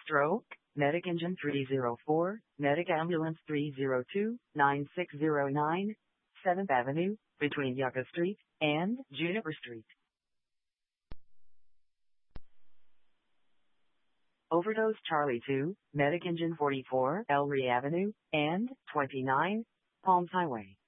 Stroke, Medic Engine 304, Medic Ambulance 302, 9609, 7th Avenue, between Yucca Street and Juniper Street. Overdose Charlie 2, Medic Engine 44, Ellery Avenue, and 29, Palms Highway.